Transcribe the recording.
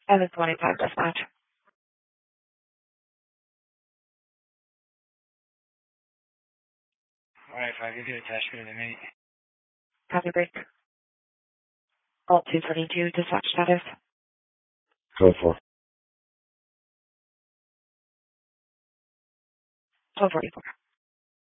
I was 25 dispatch. Alright, if I give you a test for the mate. Copy break. Alt 222 dispatch status. Code 4. 1244.